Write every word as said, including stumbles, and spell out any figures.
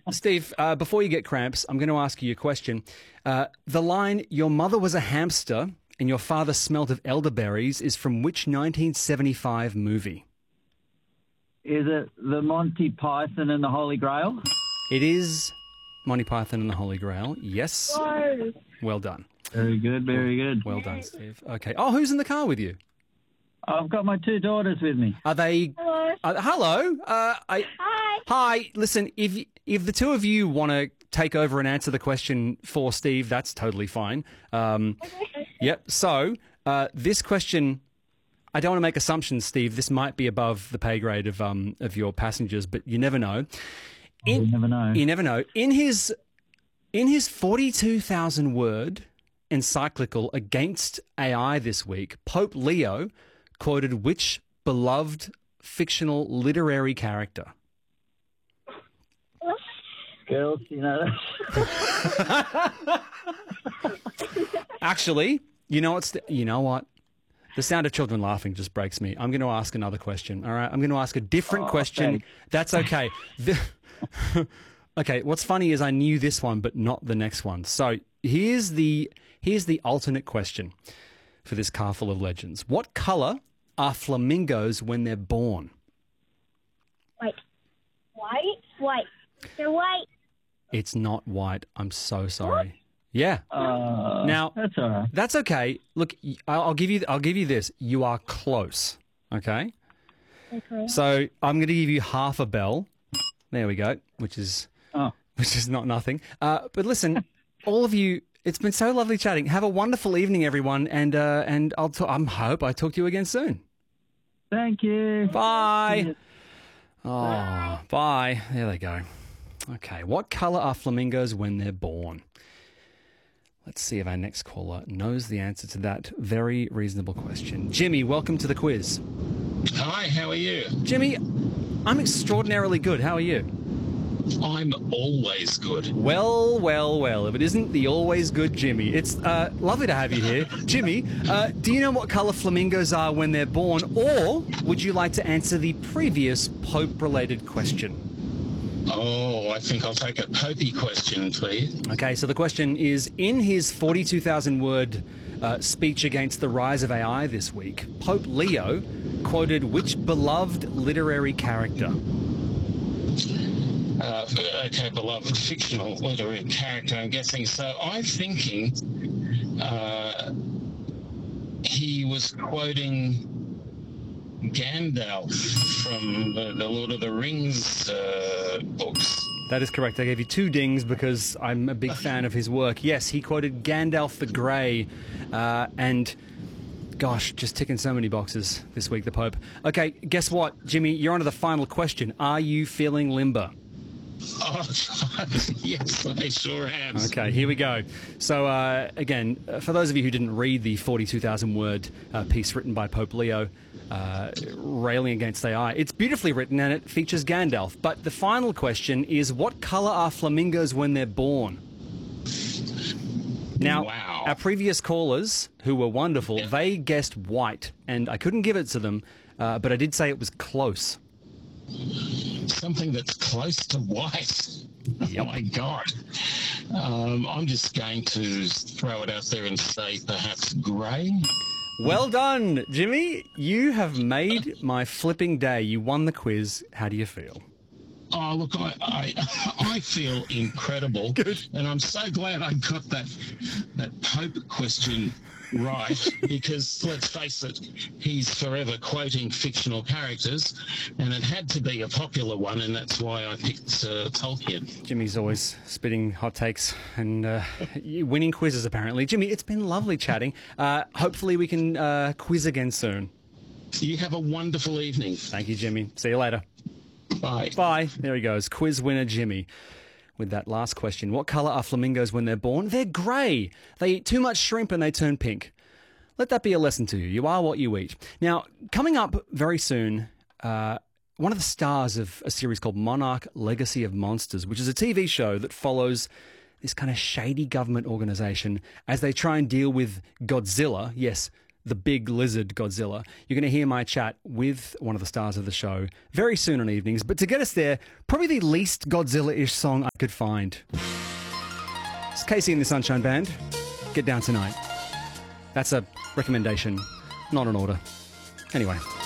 Steve, uh, before you get cramps, I'm going to ask you a question. Uh, the line, "Your mother was a hamster and your father smelt of elderberries" is from which nineteen seventy-five movie? Is it the Monty Python and the Holy Grail? It is Monty Python and the Holy Grail. Yes. Whoa. Well done. Very good, very good. Well done, Steve. Okay. Oh, who's in the car with you? I've got my two daughters with me. Are they... Hello. Uh, hello. Uh, I, Hi. hi. Listen, if if the two of you want to take over and answer the question for Steve, that's totally fine. Um, yep. So uh, this question, I don't want to make assumptions, Steve. This might be above the pay grade of um of your passengers, but you never know. In, You never know. You never know. In his in his forty-two thousand word encyclical against A I this week, Pope Leo quoted which beloved fictional literary character? Girls, you know. Actually, you know what's the, you know what? The sound of children laughing just breaks me. I'm going to ask another question. All right, I'm going to ask a different Oh, question. thanks. That's okay. The, okay. What's funny is I knew this one, but not the next one. So here's the here's the alternate question for this car full of legends. What color are flamingos when they're born? White. White? White. They're white. It's not white. I'm so sorry. Yeah. Uh, Now- that's all right. That's okay. Look, y- I'll I'll give you. I'll give you this. You are close. Okay. Okay. So I'm going to give you half a bell. There we go. Which is Oh, which is not nothing. Uh, but listen, all of you. It's been so lovely chatting. Have a wonderful evening, everyone. And uh, and I'll. T- I hope I talk to you again soon. thank you. Bye. Oh, bye. There they go. Okay. What colour are flamingos when they're born? Let's see if our next caller knows the answer to that very reasonable question. Jimmy, welcome to the quiz. Hi, how are you? Jimmy, I'm extraordinarily good. How are you? I'm always good. Well, well, well. If it isn't the always good Jimmy, it's uh, lovely to have you here. Jimmy, uh, do you know what colour flamingos are when they're born? Or would you like to answer the previous Pope-related question? Oh, I think I'll take a Popey question, please. Okay, so the question is, in his forty-two thousand word uh, speech against the rise of A I this week, Pope Leo quoted which beloved literary character? Uh, okay, beloved fictional literary character, I'm guessing. So I'm thinking uh, he was quoting Gandalf from the, the Lord of the Rings uh, books. That is correct. I gave you two dings because I'm a big fan of his work. Yes, he quoted Gandalf the Grey, uh, and gosh, just ticking so many boxes this week, the Pope. Okay, guess what, Jimmy? You're on to the final question. Are you feeling limber? Oh, yes, I sure am. Okay, here we go. So, uh, again, uh, for those of you who didn't read the forty-two thousand word uh, piece written by Pope Leo, uh, railing against A I, it's beautifully written and it features Gandalf. But the final question is, what colour are flamingos when they're born? Now, Wow. our previous callers, who were wonderful, Yeah. they guessed white, and I couldn't give it to them, uh, but I did say it was close. Something that's close to white. Yep. Oh my God. Um, I'm just going to throw it out there and say perhaps grey. Well done, Jimmy. You have made my flipping day. You won the quiz. How do you feel? Oh, look, I, I, I feel incredible. Good. And I'm so glad I got that, that Pope question right, because let's face it, he's forever quoting fictional characters, and it had to be a popular one, and that's why I picked uh, Tolkien. Jimmy's always spitting hot takes and uh, winning quizzes, apparently. Jimmy, it's been lovely chatting. Uh, hopefully we can uh, quiz again soon. You have a wonderful evening. Thank you, Jimmy. See you later. Bye. Bye. There he goes. Quiz winner Jimmy. With that last question, what colour are flamingos when they're born? They're grey. They eat too much shrimp and they turn pink. Let that be a lesson to you. You are what you eat. Now, coming up very soon, uh, one of the stars of a series called Monarch Legacy of Monsters, which is a T V show that follows this kind of shady government organisation as they try and deal with Godzilla. Yes, the big lizard Godzilla. You're going to hear my chat with one of the stars of the show very soon on evenings. But to get us there, probably the least Godzilla-ish song I could find. It's Casey and the Sunshine Band. Get Down Tonight. That's a recommendation, not an order. Anyway.